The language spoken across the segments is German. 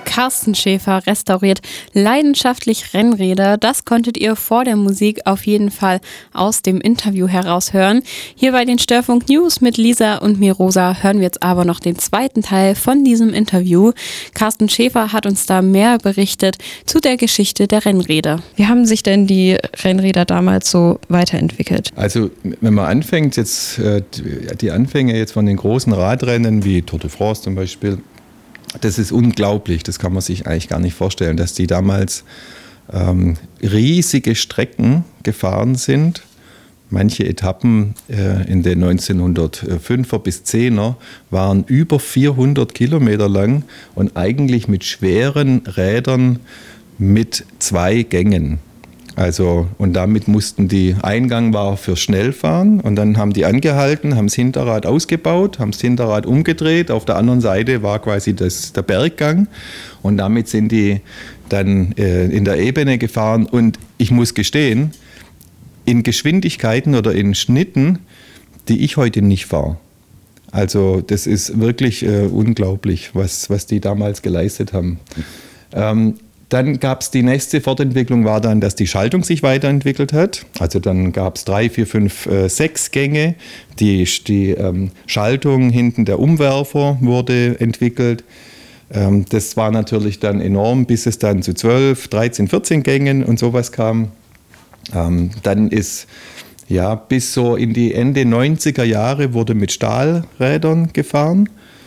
Carsten Schäfer restauriert leidenschaftlich Rennräder. Das konntet ihr vor der Musik auf jeden Fall aus dem Interview heraushören. Hier bei den Störfunk News mit Lisa und mir Rosa hören wir jetzt aber noch den zweiten Teil von diesem Interview. Carsten Schäfer hat uns da mehr berichtet zu der Geschichte der Rennräder. Wie haben sich denn die Rennräder damals so weiterentwickelt? Also wenn man anfängt, jetzt die Anfänge jetzt von den großen Radrennen wie Tour de France zum Beispiel, das ist unglaublich, das kann man sich eigentlich gar nicht vorstellen, dass die damals riesige Strecken gefahren sind. Manche Etappen in den 1905er bis 10er waren über 400 Kilometer lang und eigentlich mit schweren Rädern mit 2 Gängen. Also, und damit mussten die, Eingang war für Schnellfahren und dann haben die angehalten, haben das Hinterrad ausgebaut, haben das Hinterrad umgedreht, auf der anderen Seite war quasi der Berggang und damit sind die dann in der Ebene gefahren und ich muss gestehen, in Geschwindigkeiten oder in Schnitten, die ich heute nicht fahre. Also das ist wirklich unglaublich, was die damals geleistet haben. Dann gab es die nächste Fortentwicklung, war dann, dass die Schaltung sich weiterentwickelt hat. Also dann gab es 3, 4, 5, 6 Gänge. Die Schaltung hinten, der Umwerfer wurde entwickelt. Das war natürlich dann enorm, bis es dann zu 12, 13, 14 Gängen und sowas kam. Dann ist, ja, bis so in die Ende 90er Jahre wurde mit Stahlrädern gefahren.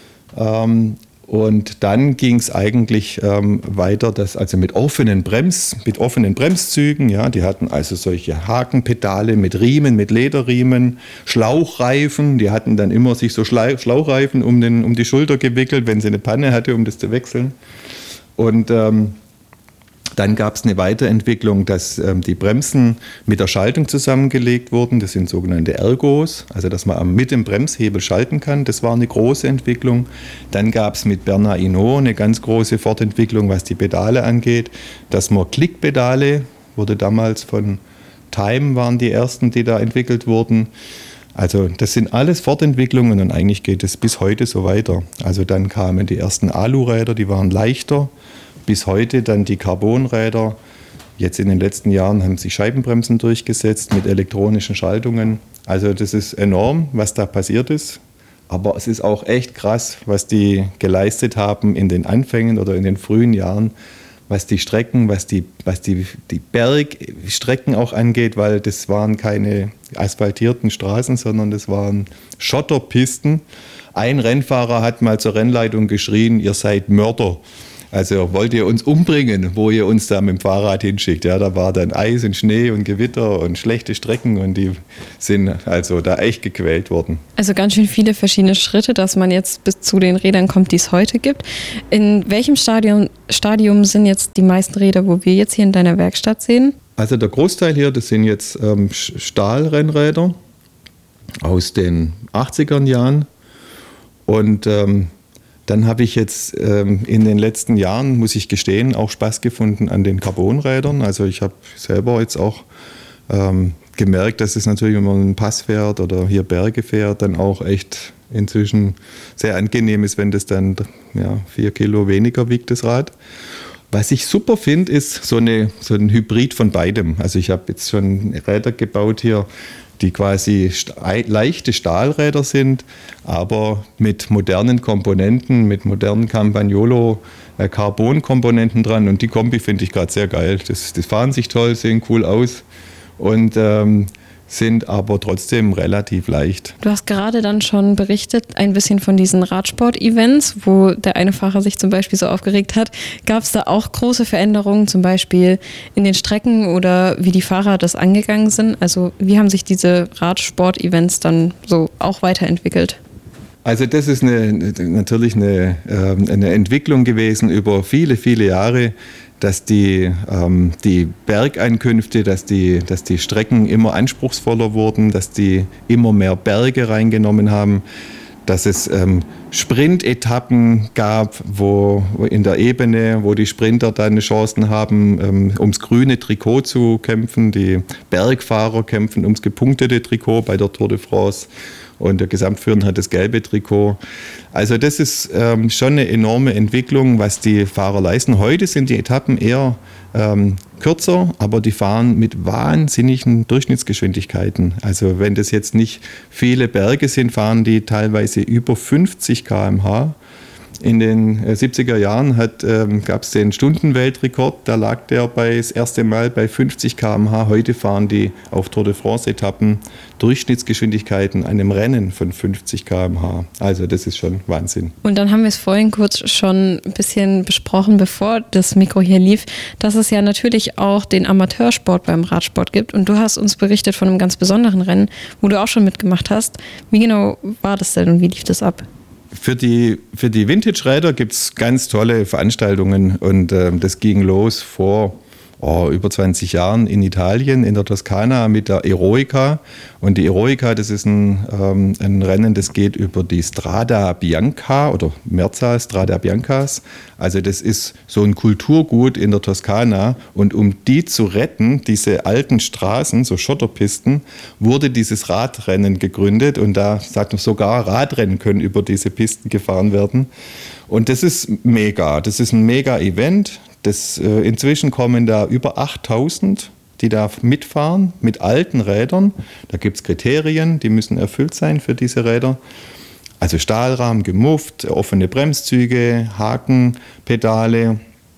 Und dann ging es eigentlich weiter, also mit offenen Bremszügen. Ja, die hatten also solche Hakenpedale mit Riemen, mit Lederriemen, Schlauchreifen. Die hatten dann immer sich so Schlauchreifen um die Schulter gewickelt, wenn sie eine Panne hatte, um das zu wechseln. Und dann gab es eine Weiterentwicklung, dass die Bremsen mit der Schaltung zusammengelegt wurden. Das sind sogenannte Ergos, also dass man mit dem Bremshebel schalten kann. Das war eine große Entwicklung. Dann gab es mit Bernard Hinault eine ganz große Fortentwicklung, was die Pedale angeht. Dass man Klickpedale, wurde damals von Time, waren die ersten, die da entwickelt wurden. Also das sind alles Fortentwicklungen und eigentlich geht es bis heute so weiter. Also dann kamen die ersten Aluräder, die waren leichter. Bis heute dann die Carbonräder. Jetzt in den letzten Jahren haben sich Scheibenbremsen durchgesetzt mit elektronischen Schaltungen. Also das ist enorm, was da passiert ist. Aber es ist auch echt krass, was die geleistet haben in den Anfängen oder in den frühen Jahren, was die Strecken, was die Bergstrecken auch angeht, weil das waren keine asphaltierten Straßen, sondern das waren Schotterpisten. Ein Rennfahrer hat mal zur Rennleitung geschrien, ihr seid Mörder. Also wollt ihr uns umbringen, wo ihr uns da mit dem Fahrrad hinschickt. Ja, da war dann Eis und Schnee und Gewitter und schlechte Strecken und die sind also da echt gequält worden. Also ganz schön viele verschiedene Schritte, dass man jetzt bis zu den Rädern kommt, die es heute gibt. In welchem Stadium sind jetzt die meisten Räder, wo wir jetzt hier in deiner Werkstatt sehen? Also der Großteil hier, das sind jetzt Stahlrennräder aus den 80er Jahren und dann habe ich jetzt in den letzten Jahren, muss ich gestehen, auch Spaß gefunden an den Carbonrädern. Also ich habe selber jetzt auch gemerkt, dass es natürlich, wenn man einen Pass fährt oder hier Berge fährt, dann auch echt inzwischen sehr angenehm ist, wenn das dann 4 Kilo weniger wiegt, das Rad. Was ich super finde, ist so ein Hybrid von beidem. Also ich habe jetzt schon Räder gebaut hier, die quasi leichte Stahlräder sind, aber mit modernen Komponenten, mit modernen Campagnolo-Carbon-Komponenten dran. Und die Kombi finde ich gerade sehr geil. Das fahren sich toll, sehen cool aus und sind aber trotzdem relativ leicht. Du hast gerade dann schon berichtet, ein bisschen von diesen Radsport-Events, wo der eine Fahrer sich zum Beispiel so aufgeregt hat. Gab es da auch große Veränderungen, zum Beispiel in den Strecken oder wie die Fahrer das angegangen sind? Also wie haben sich diese Radsport-Events dann so auch weiterentwickelt? Also das ist natürlich eine Entwicklung gewesen über viele, viele Jahre, dass die Bergeinkünfte, dass die Strecken immer anspruchsvoller wurden, dass die immer mehr Berge reingenommen haben, dass es Sprintetappen gab, wo in der Ebene, wo die Sprinter dann Chancen haben, ums grüne Trikot zu kämpfen. Die Bergfahrer kämpfen ums gepunktete Trikot bei der Tour de France. und der Gesamtführende hat das gelbe Trikot. Also das ist schon eine enorme Entwicklung, was die Fahrer leisten. Heute sind die Etappen eher kürzer, aber die fahren mit wahnsinnigen Durchschnittsgeschwindigkeiten. Also wenn das jetzt nicht viele Berge sind, fahren die teilweise über 50 km/h. In den 70er Jahren gab es den Stundenweltrekord, da lag der das erste Mal bei 50 km/h. Heute fahren die auf Tour de France-Etappen Durchschnittsgeschwindigkeiten einem Rennen von 50 km/h. Also das ist schon Wahnsinn. Und dann haben wir es vorhin kurz schon ein bisschen besprochen, bevor das Mikro hier lief, dass es ja natürlich auch den Amateursport beim Radsport gibt. Und du hast uns berichtet von einem ganz besonderen Rennen, wo du auch schon mitgemacht hast. Wie genau war das denn und wie lief das ab? Für die Vintage-Räder gibt es ganz tolle Veranstaltungen und das ging los vor über 20 Jahren in Italien, in der Toskana mit der Eroica. Und die Eroica, das ist ein Rennen, das geht über die Strada Bianca oder Mehrzahl Strada Biancas. Also das ist so ein Kulturgut in der Toskana. Und um die zu retten, diese alten Straßen, so Schotterpisten, wurde dieses Radrennen gegründet. Und da sagt man sogar, Radrennen können über diese Pisten gefahren werden. Und das ist mega. Das ist ein Mega-Event. Inzwischen kommen da über 8000, die da mitfahren mit alten Rädern. Da gibt es Kriterien, die müssen erfüllt sein für diese Räder. Also Stahlrahmen, gemufft, offene Bremszüge, Hakenpedale.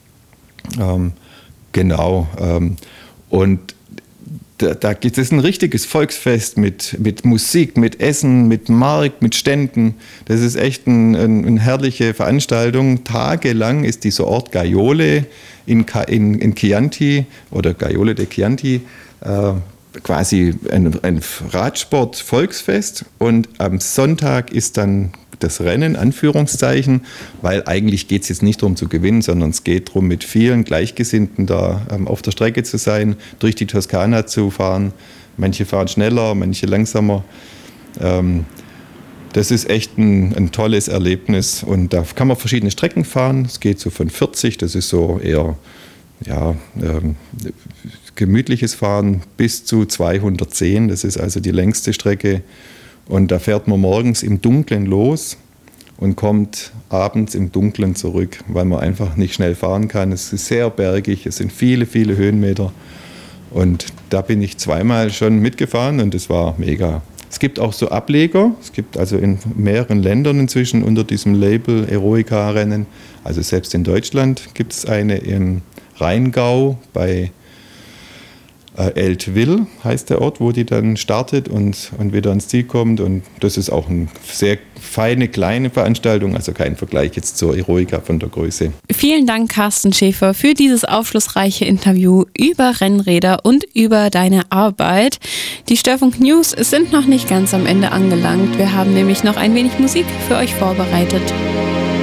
Und das ist ein richtiges Volksfest mit Musik, mit Essen, mit Markt, mit Ständen. Das ist echt eine herrliche Veranstaltung. Tagelang ist dieser Ort Gaiole in Chianti oder Gaiole de Chianti quasi ein Radsport-Volksfest. Und am Sonntag ist dann das Rennen, Anführungszeichen, weil eigentlich geht es jetzt nicht darum zu gewinnen, sondern es geht darum, mit vielen Gleichgesinnten da auf der Strecke zu sein, durch die Toskana zu fahren. Manche fahren schneller, manche langsamer. Das ist echt ein tolles Erlebnis und da kann man verschiedene Strecken fahren. Es geht so von 40, das ist so eher gemütliches Fahren, bis zu 210, das ist also die längste Strecke. Und da fährt man morgens im Dunkeln los und kommt abends im Dunkeln zurück, weil man einfach nicht schnell fahren kann. Es ist sehr bergig, es sind viele, viele Höhenmeter. Und da bin ich zweimal schon mitgefahren und es war mega. Es gibt auch so Ableger, es gibt also in mehreren Ländern inzwischen unter diesem Label Eroica-Rennen. Also selbst in Deutschland gibt es eine im Rheingau bei Eltville heißt der Ort, wo die dann startet und wieder ans Ziel kommt. Und das ist auch eine sehr feine, kleine Veranstaltung, also kein Vergleich jetzt zur Eroica von der Größe. Vielen Dank, Carsten Schäfer, für dieses aufschlussreiche Interview über Rennräder und über deine Arbeit. Die Störfunk News sind noch nicht ganz am Ende angelangt. Wir haben nämlich noch ein wenig Musik für euch vorbereitet.